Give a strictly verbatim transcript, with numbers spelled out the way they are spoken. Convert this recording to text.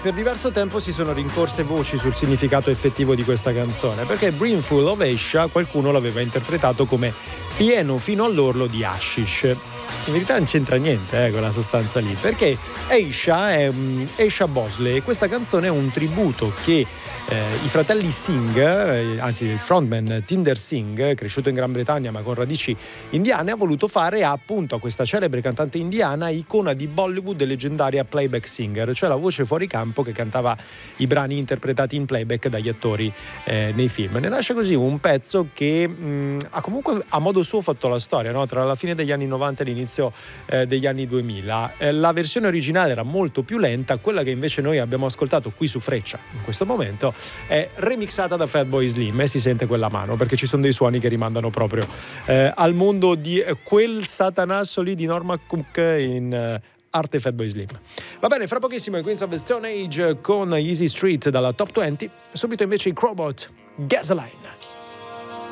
per diverso tempo si sono rincorse voci sul significato effettivo di questa canzone, perché Brimful of Asia qualcuno l'aveva interpretato come pieno fino all'orlo di hashish. In verità non c'entra niente eh, quella sostanza lì, perché Asia è um, Asia Bosley. Questa canzone è un tributo che eh, i fratelli Singh, eh, anzi il frontman Tinder Singh, cresciuto in Gran Bretagna ma con radici indiane, ha voluto fare appunto a questa celebre cantante indiana, icona di Bollywood e leggendaria playback singer, cioè la voce fuori campo che cantava i brani interpretati in playback dagli attori eh, nei film. Ne nasce così un pezzo che mh, ha comunque a modo suo fatto la storia, no? Tra la fine degli anni novanta e l'inizio eh, degli anni duemila. Eh, la versione originale era molto più lenta, quella che invece noi abbiamo ascoltato qui su Freccia in questo momento è remixata da Fatboy Slim e si sente quella mano, perché ci sono dei suoni che rimandano proprio eh, al mondo di eh, quel satanasso lì di Norma Cook in eh, arte Fatboy Slim. Va bene, fra pochissimo i Queens of the Stone Age con Easy Street dalla Top venti, subito invece i Crowbot, Gasoline.